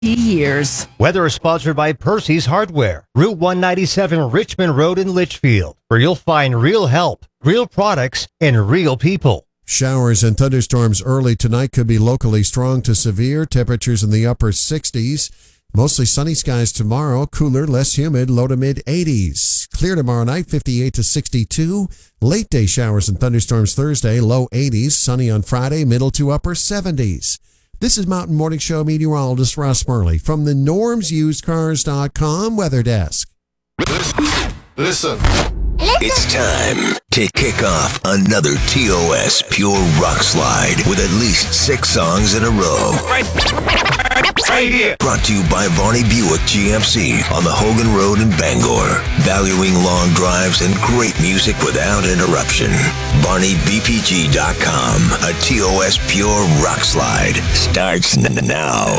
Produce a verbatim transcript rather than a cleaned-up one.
years. Weather is sponsored by Percy's Hardware, Route one ninety-seven Richmond Road in Litchfield, where you'll find real help, real products, and real people. Showers and thunderstorms early tonight could be locally strong to severe. Temperatures in the upper sixties. Mostly sunny skies tomorrow. Cooler, less humid, low to mid eighties. Clear tomorrow night, fifty-eight to sixty-two. Late day showers and thunderstorms Thursday, low eighties. Sunny on Friday, middle to upper seventies. This is Mountain Morning Show meteorologist Ross Murley from the norms used cars dot com weather desk. Listen. It's time to kick off another T O S Pure Rock Slide with at least six songs in a row. Right, right here. Brought to you by Varney Buick G M C on the Hogan Road in Bangor. Valuing long drives and great music without interruption. Varney B P G dot com. A T O S Pure Rock Slide starts n- now.